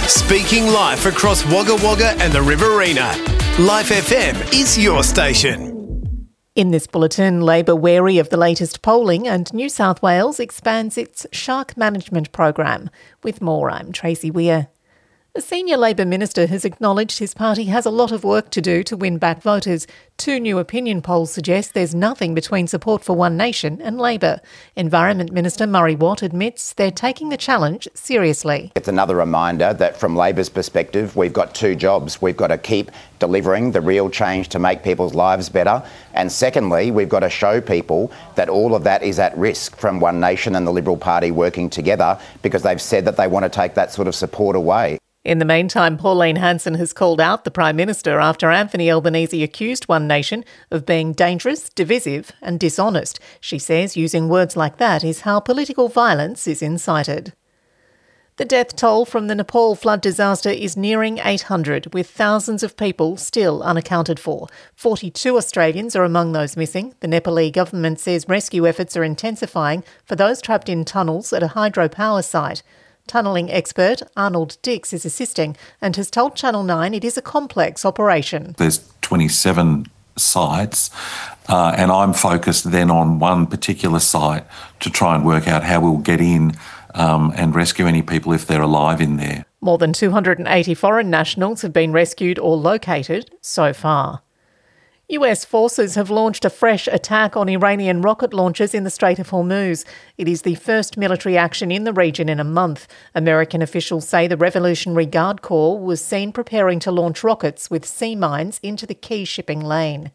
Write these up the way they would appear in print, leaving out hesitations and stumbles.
Speaking live across Wagga Wagga and the Riverina. Life FM is your station. In this bulletin, Labor wary of the latest polling and New South Wales expands its shark management program. With more, I'm Tracy Weir. A senior Labor minister has acknowledged his party has a lot of work to do to win back voters. Two new opinion polls suggest there's nothing between support for One Nation and Labor. Environment Minister Murray Watt admits they're taking the challenge seriously. It's another reminder that from Labor's perspective, we've got two jobs. We've got to keep delivering the real change to make people's lives better. And secondly, we've got to show people that all of that is at risk from One Nation and the Liberal Party working together, because they've said that they want to take that sort of support away. In the meantime, Pauline Hanson has called out the Prime Minister after Anthony Albanese accused One Nation of being dangerous, divisive and dishonest. She says using words like that is how political violence is incited. The death toll from the Nepal flood disaster is nearing 800, with thousands of people still unaccounted for. 42 Australians are among those missing. The Nepali government says rescue efforts are intensifying for those trapped in tunnels at a hydropower site. Tunnelling expert Arnold Dix is assisting and has told Channel 9 it is a complex operation. There's 27 sites and I'm focused then on one particular site to try and work out how we'll get in and rescue any people if they're alive in there. More than 280 foreign nationals have been rescued or located so far. US forces have launched a fresh attack on Iranian rocket launchers in the Strait of Hormuz. It is the first military action in the region in a month. American officials say the Revolutionary Guard Corps was seen preparing to launch rockets with sea mines into the key shipping lane.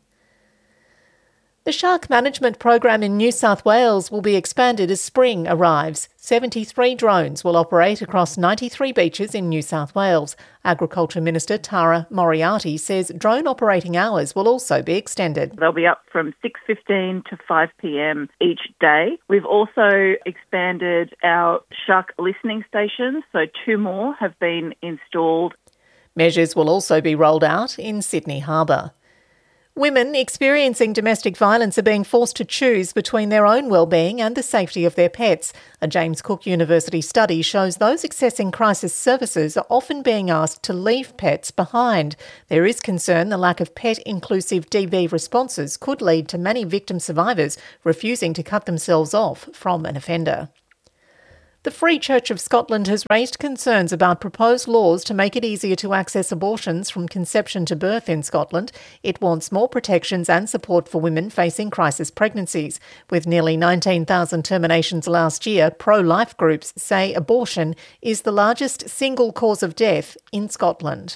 The shark management program in New South Wales will be expanded as spring arrives. 73 drones will operate across 93 beaches in New South Wales. Agriculture Minister Tara Moriarty says drone operating hours will also be extended. They'll be up from 6:15 to 5 p.m. each day. We've also expanded our shark listening stations, so 2 more have been installed. Measures will also be rolled out in Sydney Harbour. Women experiencing domestic violence are being forced to choose between their own well-being and the safety of their pets. A James Cook University study shows those accessing crisis services are often being asked to leave pets behind. There is concern the lack of pet-inclusive DV responses could lead to many victim survivors refusing to cut themselves off from an offender. The Free Church of Scotland has raised concerns about proposed laws to make it easier to access abortions from conception to birth in Scotland. It wants more protections and support for women facing crisis pregnancies. With nearly 19,000 terminations last year, pro-life groups say abortion is the largest single cause of death in Scotland.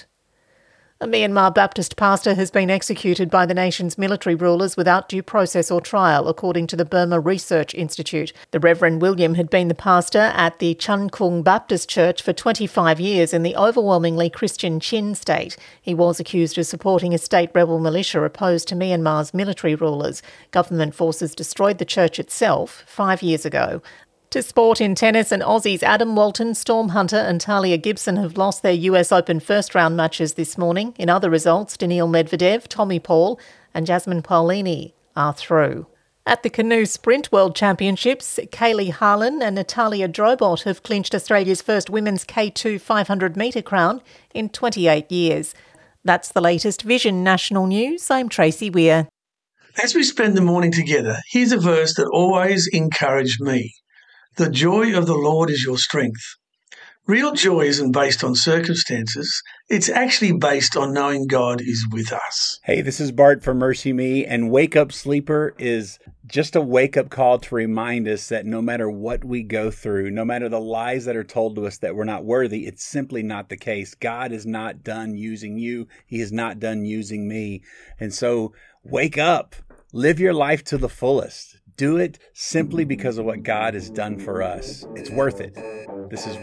A Myanmar Baptist pastor has been executed by the nation's military rulers without due process or trial, according to the Burma Research Institute. The Reverend William had been the pastor at the Chun Kung Baptist Church for 25 years in the overwhelmingly Christian Chin state. He was accused of supporting a state rebel militia opposed to Myanmar's military rulers. Government forces destroyed the church itself 5 years ago. To sport in tennis, and Aussies Adam Walton, Storm Hunter and Talia Gibson have lost their US Open first-round matches this morning. In other results, Daniil Medvedev, Tommy Paul and Jasmine Paolini are through. At the Canoe Sprint World Championships, Kaylee Harlan and Natalia Drobot have clinched Australia's first women's K2 500-metre crown in 28 years. That's the latest Vision National News. I'm Tracy Weir. As we spend the morning together, here's a verse that always encouraged me. The joy of the Lord is your strength. Real joy isn't based on circumstances. It's actually based on knowing God is with us. Hey, this is Bart from Mercy Me, and Wake Up Sleeper is just a wake-up call to remind us that no matter what we go through, no matter the lies that are told to us that we're not worthy, it's simply not the case. God is not done using you. He is not done using me. And so wake up. Live your life to the fullest. Do it simply because of what God has done for us. It's worth it. This is